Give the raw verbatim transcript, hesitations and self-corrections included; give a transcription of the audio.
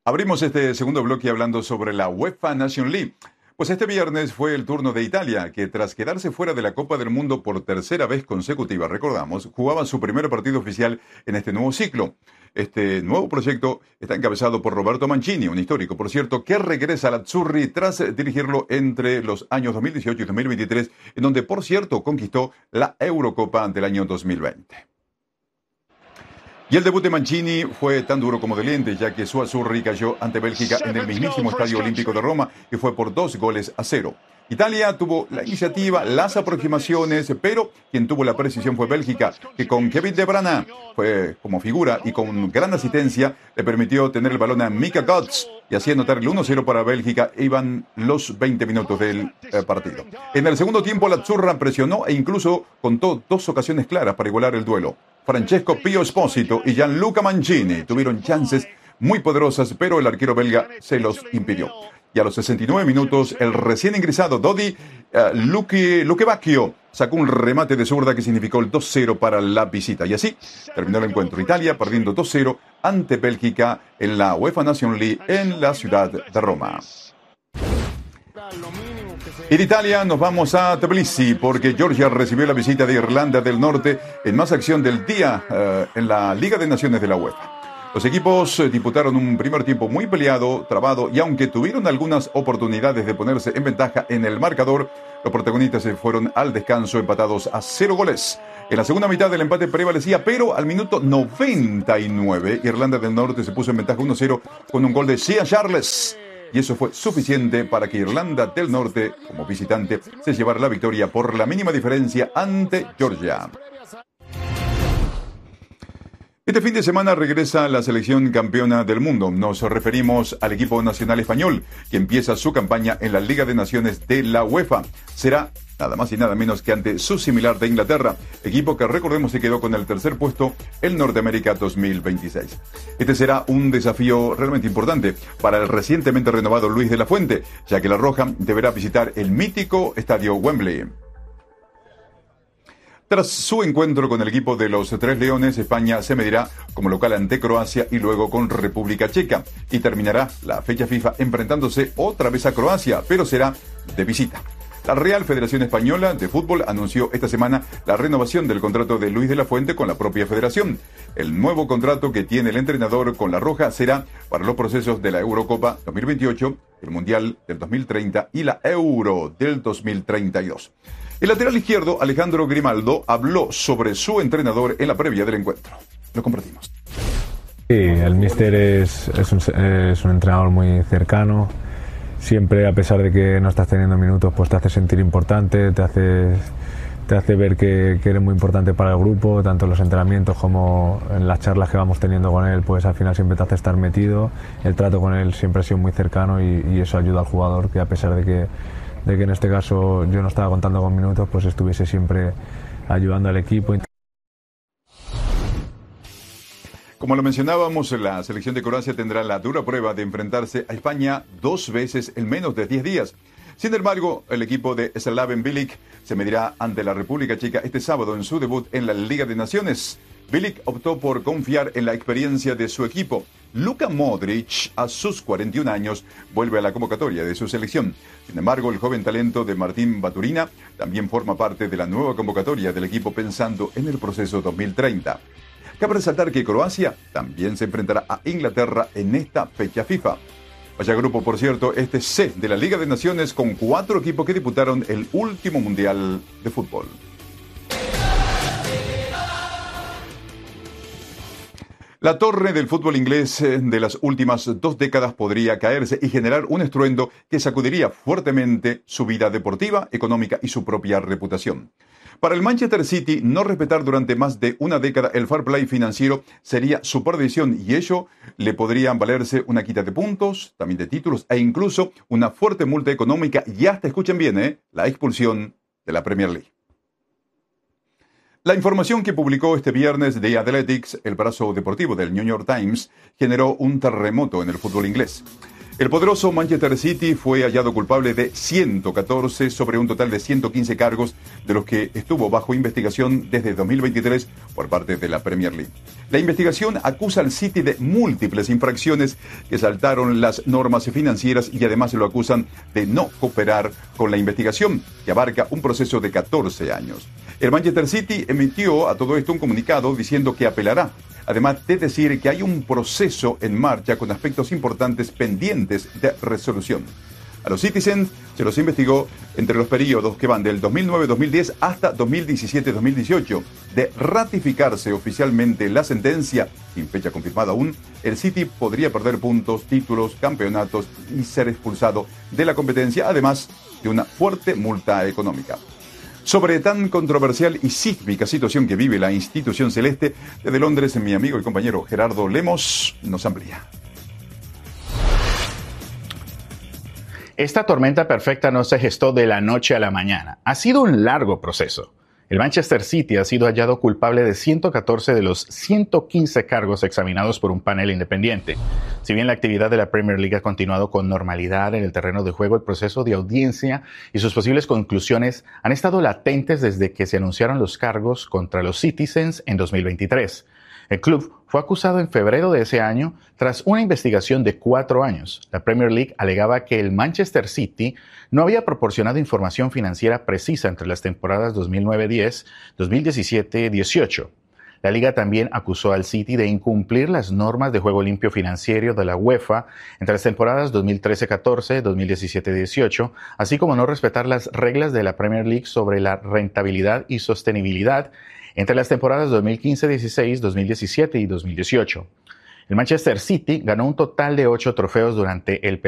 Abrimos este segundo bloque hablando sobre la UEFA Nations League. Pues este viernes fue el turno de Italia, que tras quedarse fuera de la Copa del Mundo por tercera vez consecutiva, recordamos, jugaba su primer partido oficial en este nuevo ciclo. Este nuevo proyecto está encabezado por Roberto Mancini, un histórico, por cierto, que regresa al Azzurri tras dirigirlo entre los años dos mil dieciocho y dos mil veintitrés, en donde, por cierto, conquistó la Eurocopa del año dos mil veinte. Y el debut de Mancini fue tan duro como doliente, ya que su Azzurri cayó ante Bélgica en el mismísimo Estadio Olímpico de Roma, y fue por dos goles a cero. Italia tuvo la iniciativa, las aproximaciones, pero quien tuvo la precisión fue Bélgica, que con Kevin De Bruyne fue como figura y con gran asistencia le permitió tener el balón a Mika Götze y así anotar el uno cero para Bélgica. Iban los veinte minutos del eh, partido. En el segundo tiempo la Azzurra presionó e incluso contó dos ocasiones claras para igualar el duelo. Francesco Pio Esposito y Gianluca Mancini tuvieron chances muy poderosas, pero el arquero belga se los impidió. Y a los sesenta y nueve minutos, el recién ingresado Dodi uh, Luque, Luquevacchio sacó un remate de zurda que significó el dos cero para la visita. Y así terminó el encuentro. Italia perdiendo dos cero ante Bélgica en la UEFA Nations League en la ciudad de Roma. Y de Italia nos vamos a Tbilisi porque Georgia recibió la visita de Irlanda del Norte en más acción del día uh, en la Liga de Naciones de la UEFA. Los equipos disputaron un primer tiempo muy peleado, trabado, y aunque tuvieron algunas oportunidades de ponerse en ventaja en el marcador, los protagonistas se fueron al descanso empatados a cero goles. En la segunda mitad el empate prevalecía, pero al minuto noventa y nueve Irlanda del Norte se puso en ventaja uno cero con un gol de Sia Charles. Y eso fue suficiente para que Irlanda del Norte, como visitante, se llevara la victoria por la mínima diferencia ante Georgia. Este fin de semana regresa la selección campeona del mundo. Nos referimos al equipo nacional español, que empieza su campaña en la Liga de Naciones de la UEFA. Será nada más y nada menos que ante su similar de Inglaterra, equipo que recordemos se quedó con el tercer puesto en Norteamérica dos mil veintiséis. Este será un desafío realmente importante para el recientemente renovado Luis de la Fuente, ya que la Roja deberá visitar el mítico estadio Wembley. Tras su encuentro con el equipo de los Tres Leones, España se medirá como local ante Croacia y luego con República Checa, y terminará la fecha FIFA enfrentándose otra vez a Croacia, pero será de visita. La Real Federación Española de Fútbol anunció esta semana la renovación del contrato de Luis de la Fuente con la propia federación. El nuevo contrato que tiene el entrenador con la Roja será para los procesos de la Eurocopa dos mil veintiocho, el Mundial del dos mil treinta y la Euro del dos mil treinta y dos. El lateral izquierdo, Alejandro Grimaldo, habló sobre su entrenador en la previa del encuentro. Lo compartimos. Sí, el míster es, es, un, es un entrenador muy cercano. Siempre, a pesar de que no estás teniendo minutos, pues te hace sentir importante, te hace, te hace ver que, que eres muy importante para el grupo, tanto en los entrenamientos como en las charlas que vamos teniendo con él, pues al final siempre te hace estar metido. El trato con él siempre ha sido muy cercano y, y eso ayuda al jugador, que a pesar de que de que en este caso yo no estaba contando con minutos, pues estuviese siempre ayudando al equipo. Como lo mencionábamos, la selección de Croacia tendrá la dura prueba de enfrentarse a España dos veces en menos de diez días. Sin embargo, el equipo de Slaven Bilic se medirá ante la República Checa este sábado en su debut en la Liga de Naciones. Bilic optó por confiar en la experiencia de su equipo. Luka Modric, a sus cuarenta y un años, vuelve a la convocatoria de su selección. Sin embargo, el joven talento de Martín Baturina también forma parte de la nueva convocatoria del equipo pensando en el proceso dos mil treinta. Cabe resaltar que Croacia también se enfrentará a Inglaterra en esta fecha FIFA. Vaya grupo, por cierto, este C de la Liga de Naciones con cuatro equipos que disputaron el último Mundial de Fútbol. La torre del fútbol inglés de las últimas dos décadas podría caerse y generar un estruendo que sacudiría fuertemente su vida deportiva, económica y su propia reputación. Para el Manchester City, no respetar durante más de una década el fair play financiero sería su perdición, y ello le podría valerse una quita de puntos, también de títulos e incluso una fuerte multa económica y hasta, escuchen bien, ¿eh? la expulsión de la Premier League. La información que publicó este viernes The Athletics, el brazo deportivo del New York Times, generó un terremoto en el fútbol inglés. El poderoso Manchester City fue hallado culpable de ciento catorce sobre un total de ciento quince cargos, de los que estuvo bajo investigación desde dos mil veintitrés por parte de la Premier League. La investigación acusa al City de múltiples infracciones que saltaron las normas financieras y además lo acusan de no cooperar con la investigación, que abarca un proceso de catorce años. El Manchester City emitió a todo esto un comunicado diciendo que apelará, además de decir que hay un proceso en marcha con aspectos importantes pendientes de resolución. A los Citizens se los investigó entre los periodos que van del dos mil nueve a dos mil diez hasta dos mil diecisiete a dos mil dieciocho. De ratificarse oficialmente la sentencia, sin fecha confirmada aún, el City podría perder puntos, títulos, campeonatos y ser expulsado de la competencia, además de una fuerte multa económica. Sobre tan controversial y sísmica situación que vive la institución celeste, desde Londres, mi amigo y compañero Gerardo Lemos nos amplía. Esta tormenta perfecta no se gestó de la noche a la mañana. Ha sido un largo proceso. El Manchester City ha sido hallado culpable de ciento catorce de los ciento quince cargos examinados por un panel independiente. Si bien la actividad de la Premier League ha continuado con normalidad en el terreno de juego, el proceso de audiencia y sus posibles conclusiones han estado latentes desde que se anunciaron los cargos contra los Citizens en dos mil veintitrés. El club fue acusado en febrero de ese año tras una investigación de cuatro años. La Premier League alegaba que el Manchester City no había proporcionado información financiera precisa entre las temporadas dos mil nueve diez, dos mil diecisiete dieciocho. La liga también acusó al City de incumplir las normas de juego limpio financiero de la UEFA entre las temporadas dos mil trece catorce, dos mil diecisiete dieciocho, así como no respetar las reglas de la Premier League sobre la rentabilidad y sostenibilidad entre las temporadas dos mil quince dieciséis, dos mil diecisiete y dos mil dieciocho. El Manchester City ganó un total de ocho trofeos durante el